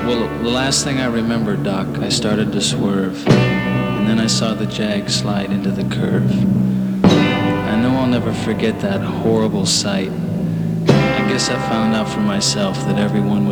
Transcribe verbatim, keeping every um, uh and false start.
Well, the last thing I remember, Doc, I started to swerve, and then I saw the Jag slide into the curve. I know I'll never forget that horrible sight. I guess I found out for myself that everyone